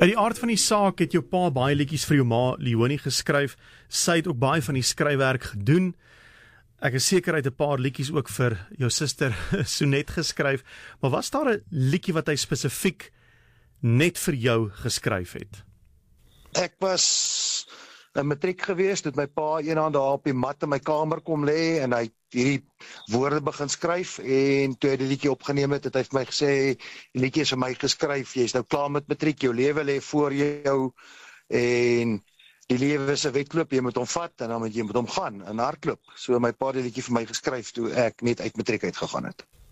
Uit die aard van die saak het jou pa baie liedjies vir jou ma Leonie geskryf. Sy het ook baie van die skryfwerk gedoen. Ek is seker hy het 'n paar liedjies ook vir jou suster Sonet geskryf, maar was daar 'n liedjie wat hy spesifiek net vir jou geskryf het? Ek was in matriek gewees, toe het my pa eendag daar op die mat in my kamer kom lê en hy het hierdie woorde begin skryf en toe hy die liedjie opgeneem het, het hy vir my gesê, die liedjie is vir my geskryf, jy is nou klaar met matriek, jou lewe lê voor jou en die lewe is 'n wedloop, jy moet hom vat en dan moet jy met hom gaan, in hardloop. So my pa het die liedjie vir my geskryf toe ek net uit matriek uitgegaan het.